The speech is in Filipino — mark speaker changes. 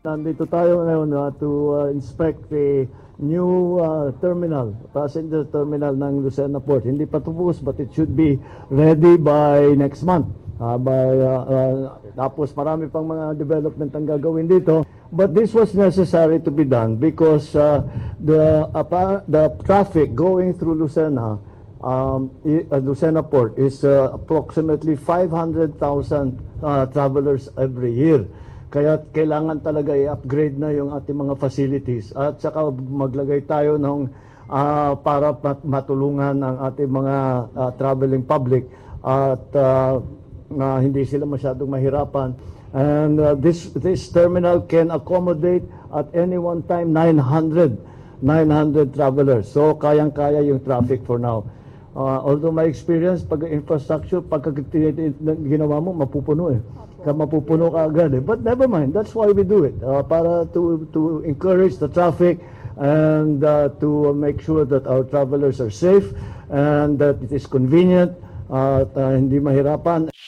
Speaker 1: Nandito tayo ngayon to inspect the new passenger terminal ng Lucena Port. Hindi pa tapos but it should be ready by next month. Tapos marami pang mga development ang gagawin dito. But this was necessary to be done because the traffic going through Lucena Port is approximately 500,000 travelers every year. Kaya kailangan talaga i-upgrade na yung ating mga facilities at saka maglagay tayo ng para matulungan ang ating mga traveling public at hindi sila masyadong mahirapan. And this terminal can accommodate at any one time 900 travelers. So kayang-kaya yung traffic for now. Although my experience pag infrastructure pag ginawa mo mapupuno mapupuno ka agad but never mind, that's why we do it para to encourage the traffic and to make sure that our travelers are safe and that it is convenient at hindi mahirapan.